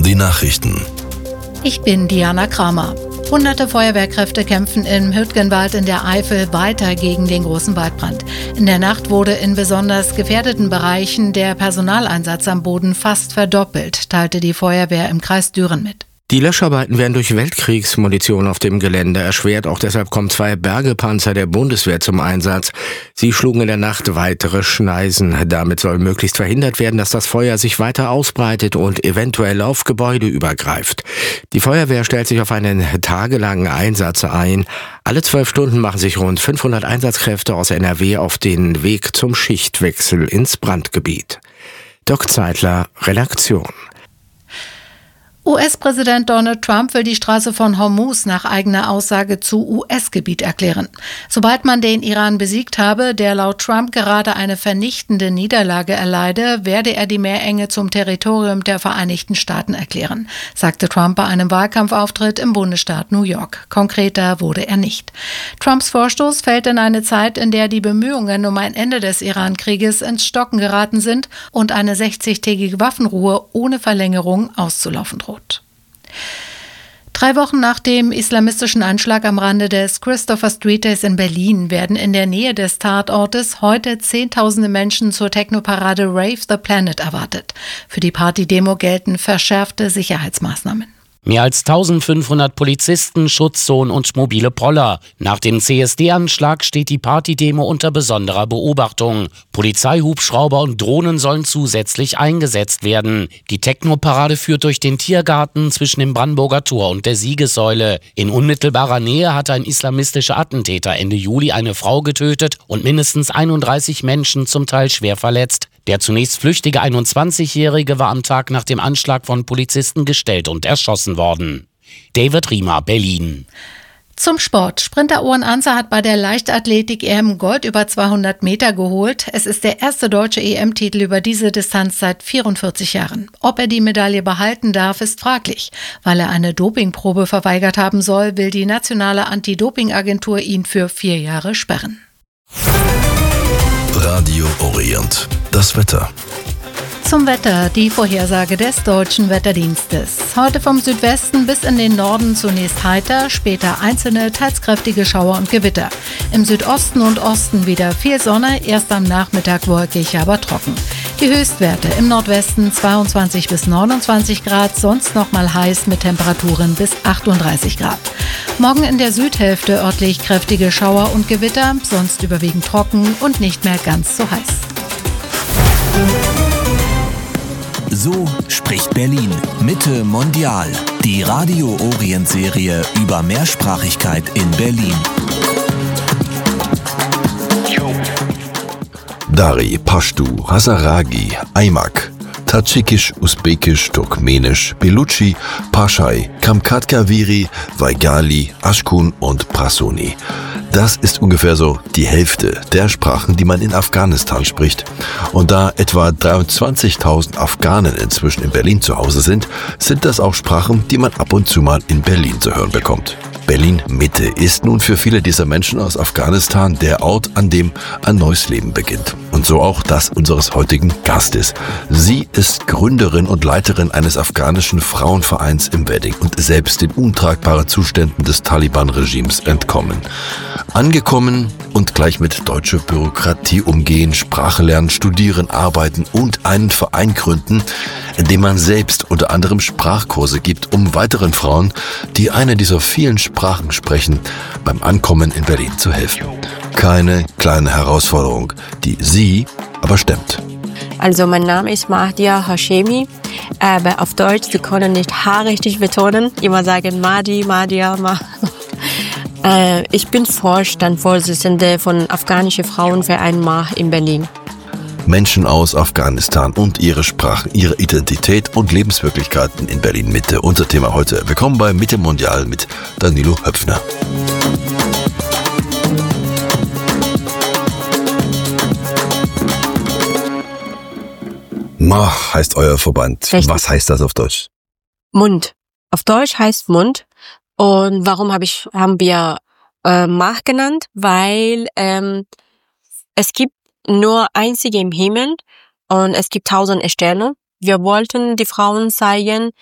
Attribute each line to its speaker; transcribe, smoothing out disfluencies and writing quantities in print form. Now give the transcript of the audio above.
Speaker 1: Die Nachrichten.
Speaker 2: Ich bin Diana Kramer. Hunderte Feuerwehrkräfte kämpfen im Hürtgenwald in der Eifel weiter gegen den großen Waldbrand. In der Nacht wurde in besonders gefährdeten Bereichen der Personaleinsatz am Boden fast verdoppelt, teilte die Feuerwehr im Kreis Düren mit.
Speaker 3: Die Löscharbeiten werden durch Weltkriegsmunition auf dem Gelände erschwert. Auch deshalb kommen 2 Bergepanzer der Bundeswehr zum Einsatz. Sie schlugen in der Nacht weitere Schneisen. Damit soll möglichst verhindert werden, dass das Feuer sich weiter ausbreitet und eventuell auf Gebäude übergreift. Die Feuerwehr stellt sich auf einen tagelangen Einsatz ein. Alle 12 Stunden machen sich rund 500 Einsatzkräfte aus NRW auf den Weg zum Schichtwechsel ins Brandgebiet. Dirk Zeitler, Redaktion.
Speaker 2: US-Präsident Donald Trump will die Straße von Hormuz nach eigener Aussage zu US-Gebiet erklären. Sobald man den Iran besiegt habe, der laut Trump gerade eine vernichtende Niederlage erleide, werde er die Meerenge zum Territorium der Vereinigten Staaten erklären, sagte Trump bei einem Wahlkampfauftritt im Bundesstaat New York. Konkreter wurde er nicht. Trumps Vorstoß fällt in eine Zeit, in der die Bemühungen um ein Ende des Iran-Krieges ins Stocken geraten sind und eine 60-tägige Waffenruhe ohne Verlängerung auszulaufen droht. 3 Wochen nach dem islamistischen Anschlag am Rande des Christopher Street Days in Berlin werden in der Nähe des Tatortes heute Zehntausende Menschen zur Technoparade Rave the Planet erwartet. Für die Partydemo gelten verschärfte Sicherheitsmaßnahmen.
Speaker 4: Mehr als 1500 Polizisten, Schutzzonen und mobile Poller. Nach dem CSD-Anschlag steht die Partydemo unter besonderer Beobachtung. Polizeihubschrauber und Drohnen sollen zusätzlich eingesetzt werden. Die Technoparade führt durch den Tiergarten zwischen dem Brandenburger Tor und der Siegessäule. In unmittelbarer Nähe hatte ein islamistischer Attentäter Ende Juli eine Frau getötet und mindestens 31 Menschen zum Teil schwer verletzt. Der zunächst flüchtige 21-Jährige war am Tag nach dem Anschlag von Polizisten gestellt und erschossen worden. David Riemer, Berlin.
Speaker 2: Zum Sport. Sprinter Owen Anzer hat bei der Leichtathletik-EM Gold über 200 Meter geholt. Es ist der erste deutsche EM-Titel über diese Distanz seit 44 Jahren. Ob er die Medaille behalten darf, ist fraglich. Weil er eine Dopingprobe verweigert haben soll, will die nationale Anti-Doping-Agentur ihn für 4 Jahre sperren.
Speaker 1: Radio Orient. Das Wetter.
Speaker 2: Zum Wetter, die Vorhersage des Deutschen Wetterdienstes. Heute vom Südwesten bis in den Norden zunächst heiter, später einzelne, teils kräftige Schauer und Gewitter. Im Südosten und Osten wieder viel Sonne, erst am Nachmittag wolkig, aber trocken. Die Höchstwerte im Nordwesten 22 bis 29 Grad, sonst nochmal heiß mit Temperaturen bis 38 Grad. Morgen in der Südhälfte örtlich kräftige Schauer und Gewitter, sonst überwiegend trocken und nicht mehr ganz so heiß.
Speaker 5: So spricht Berlin. Mitte mondial. Die Radio Orient Serie über Mehrsprachigkeit in Berlin.
Speaker 1: Dari, Pashtu, Hazaragi, Aimak, Tadschikisch, Usbekisch, Turkmenisch, Beluchi, Paschai, Kamkatkaviri, Waigali, Ashkun und Prasuni. Das ist ungefähr so die Hälfte der Sprachen, die man in Afghanistan spricht. Und da etwa 23.000 Afghanen inzwischen in Berlin zu Hause sind, sind das auch Sprachen, die man ab und zu mal in Berlin zu hören bekommt. Berlin-Mitte ist nun für viele dieser Menschen aus Afghanistan der Ort, an dem ein neues Leben beginnt. Und so auch das unseres heutigen Gastes. Sie ist Gründerin und Leiterin eines afghanischen Frauenvereins im Wedding und selbst den untragbaren Zuständen des Taliban-Regimes entkommen. Angekommen und gleich mit deutscher Bürokratie umgehen, Sprache lernen, studieren, arbeiten und einen Verein gründen, in dem man selbst unter anderem Sprachkurse gibt, um weiteren Frauen, die eine dieser vielen Sprachen sprechen, beim Ankommen in Berlin zu helfen. Keine kleine Herausforderung, die sie aber stemmt.
Speaker 6: Also mein Name ist Mahdia Hashemi, aber auf Deutsch, Sie können nicht H richtig betonen, immer sagen Mahdi, Mahdia, Ich bin Vorstandsvorsitzende von afghanischen Frauenverein Mah in Berlin.
Speaker 1: Menschen aus Afghanistan und ihre Sprachen, ihre Identität und Lebenswirklichkeiten in Berlin-Mitte. Unser Thema heute. Willkommen bei Mitte Mondial mit Danilo Höpfner. Mah heißt euer Verband.
Speaker 6: Richtig.
Speaker 1: Was heißt das auf Deutsch?
Speaker 6: Mund. Auf Deutsch heißt Mund. Und warum haben wir Mah genannt? Weil es gibt nur einzige im Himmel und es gibt 1000 Sterne. Wir wollten die Frauen zeigen,